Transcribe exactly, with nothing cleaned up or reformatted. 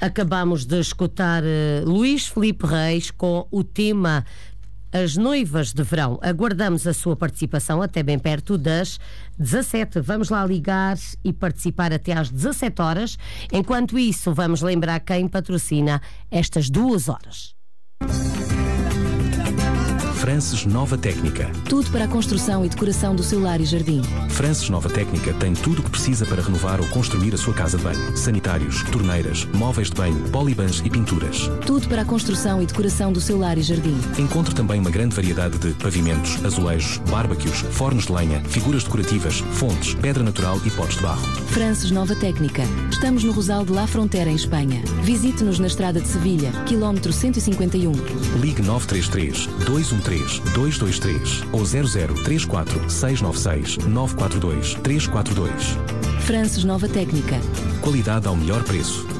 Acabamos de escutar uh, Luís Filipe Reis com o tema As Noivas de Verão. Aguardamos a sua participação até bem perto das dezassete. Vamos lá ligar e participar até às dezassete horas. Enquanto isso, vamos lembrar quem patrocina estas duas horas. Frances Nova Técnica. Tudo para a construção e decoração do seu lar e jardim. Frances Nova Técnica tem tudo o que precisa para renovar ou construir a sua casa de banho. Sanitários, torneiras, móveis de banho, polibans e pinturas. Tudo para a construção e decoração do seu lar e jardim. Encontre também uma grande variedade de pavimentos, azulejos, barbecues, fornos de lenha, figuras decorativas, fontes, pedra natural e potes de barro. Frances Nova Técnica. Estamos no Rosal de La Frontera, em Espanha. Visite-nos na Estrada de Sevilha, quilómetro cento e cinquenta e um. Ligue nove três três, dois um três, dois dois três ou zero zero três quatro, seis nove seis, nove quatro dois, três quatro dois. Frances Nova Técnica. Qualidade ao melhor preço.